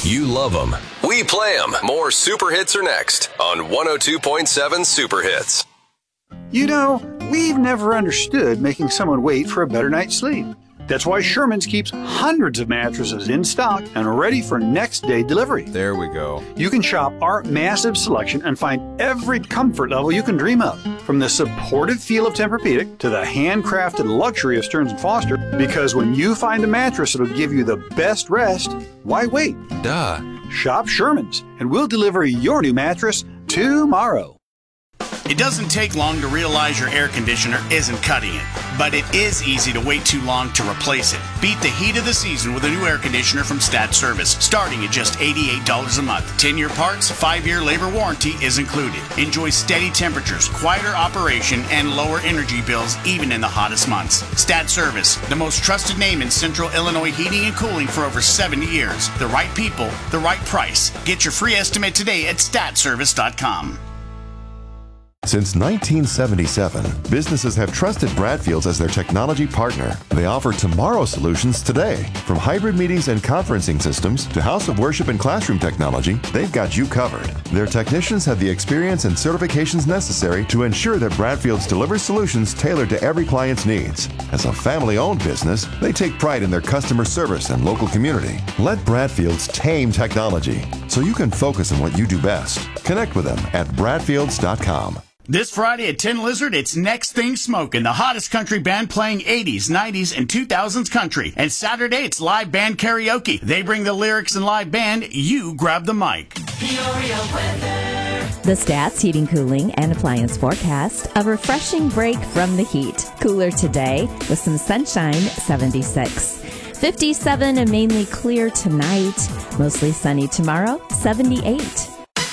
You love them. We play them. More Super Hits are next on 102.7 Super Hits. You know, we've never understood making someone wait for a better night's sleep. That's why Sherman's keeps hundreds of mattresses in stock and ready for next day delivery. There we go. You can shop our massive selection and find every comfort level you can dream of, from the supportive feel of Tempur-Pedic to the handcrafted luxury of Stearns & Foster. Because when you find a mattress that'll give you the best rest, why wait? Duh. Shop Sherman's, and we'll deliver your new mattress tomorrow. It doesn't take long to realize your air conditioner isn't cutting it, but it is easy to wait too long to replace it. Beat the heat of the season with a new air conditioner from Stat Service, starting at just $88 a month. 10-year parts, 5-year labor warranty is included. Enjoy steady temperatures, quieter operation, and lower energy bills even in the hottest months. Stat Service, the most trusted name in Central Illinois heating and cooling for over 70 years. The right people, the right price. Get your free estimate today at statservice.com. Since 1977, businesses have trusted Bradfield's as their technology partner. They offer tomorrow solutions today. From hybrid meetings and conferencing systems to house of worship and classroom technology, they've got you covered. Their technicians have the experience and certifications necessary to ensure that Bradfield's delivers solutions tailored to every client's needs. As a family-owned business, they take pride in their customer service and local community. Let Bradfield's tame technology so you can focus on what you do best. Connect with them at bradfields.com. This Friday at 10 Lizard, it's Next Thing Smokin', the hottest country band playing 80s, 90s, and 2000s country. And Saturday, it's live band karaoke. They bring the lyrics and live band. You grab the mic. The Stats Heating, Cooling, and Appliance forecast. A refreshing break from the heat. Cooler today with some sunshine, 76. 57 and mainly clear tonight. Mostly sunny tomorrow, 78.